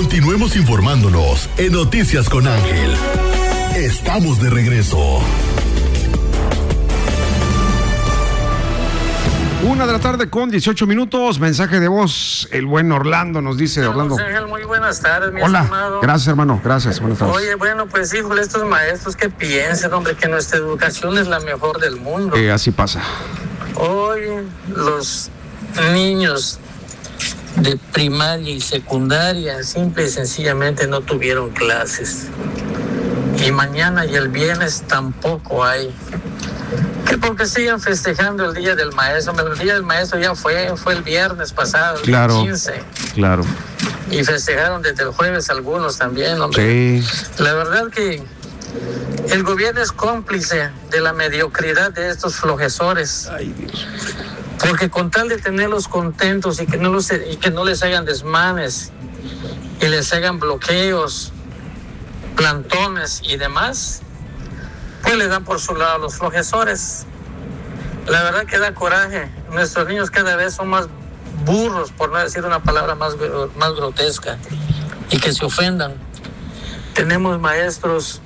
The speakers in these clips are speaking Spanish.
Continuemos informándonos en Noticias con Ángel. Estamos de regreso. 1:18 p.m. Mensaje de voz. El buen Orlando nos dice. Orlando. Ángel, muy buenas tardes, mi Hola. estimado. Gracias, hermano. Gracias. Buenas tardes. Oye, bueno, pues híjole, estos maestros que piensen, hombre, que nuestra educación es la mejor del mundo. Así pasa. Hoy los niños de primaria y secundaria simple y sencillamente no tuvieron clases. Y mañana y el viernes tampoco hay. Que porque sigan festejando el Día del Maestro. El Día del Maestro ya fue el viernes pasado, Claro. el 15. Claro. Y festejaron desde el jueves algunos también, hombre. Sí. La verdad que el gobierno es cómplice de la mediocridad de estos flojesores. Ay, Dios. Porque con tal de tenerlos contentos y que no les hagan desmanes y les hagan bloqueos, plantones y demás, pues le dan por su lado a los flojesores. La verdad que da coraje. Nuestros niños cada vez son más burros, por no decir una palabra más grotesca, y que se ofendan. Tenemos maestros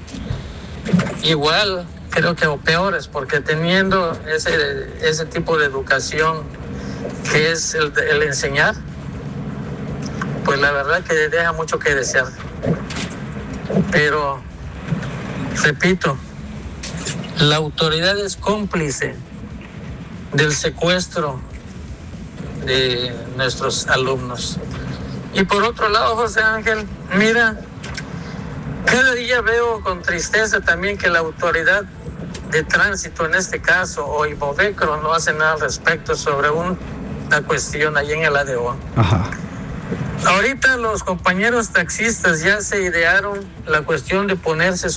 igual, creo que o peores, porque teniendo ese tipo de educación que es el enseñar, pues la verdad que deja mucho que desear. Pero, repito, la autoridad es cómplice del secuestro de nuestros alumnos. Y por otro lado, José Ángel, mira, cada día veo con tristeza también que la autoridad de tránsito, en este caso, o Ibovecro, no hace nada al respecto sobre una cuestión allí en el ADO. Ajá. Ahorita los compañeros taxistas ya se idearon la cuestión de ponerse